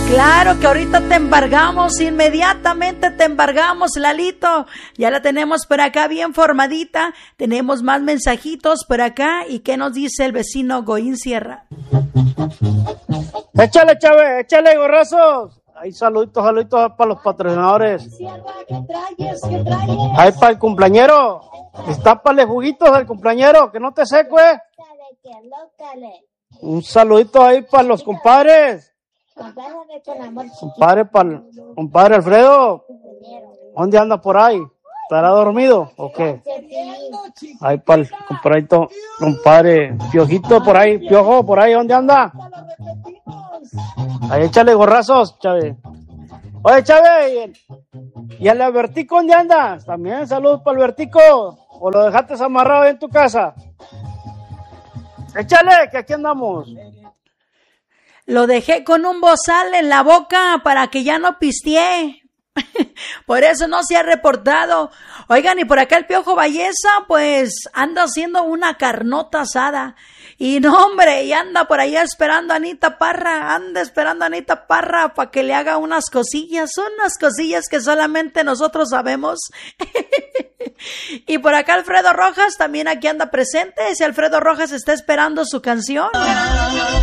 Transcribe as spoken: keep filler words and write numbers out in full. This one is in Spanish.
Claro que ahorita te embargamos, inmediatamente te embargamos, Lalito. Ya la tenemos por acá bien formadita. Tenemos más mensajitos por acá. ¿Y qué nos dice el vecino Goín Sierra? Échale, Chávez, échale, gorrazos. Ahí saluditos, saluditos para los patrocinadores. Ahí para el cumpleañero. Estápale juguitos al cumpleañero, que no te seque. Un saludito ahí para los compadres. Compadre, para el, compadre Alfredo. ¿Dónde anda por ahí? ¿Estará dormido o qué? Ahí para el compadrito, compadre Piojito por ahí, Piojo por ahí, ¿dónde anda? Ahí échale gorrazos, Chávez. Oye, Chávez, ¿y el Albertico dónde anda? También saludos para Albertico. ¿O lo dejaste amarrado ahí en tu casa? Échale, que aquí andamos. Lo dejé con un bozal en la boca para que ya no pistee. Por eso no se ha reportado. Oigan, y por acá el Piojo Valleza, pues anda haciendo una carnota asada. Y no, hombre, y anda por allá esperando a Anita Parra, anda esperando a Anita Parra para que le haga unas cosillas, unas cosillas que solamente nosotros sabemos. Y por acá Alfredo Rojas también aquí anda presente. Si Alfredo Rojas está esperando su canción.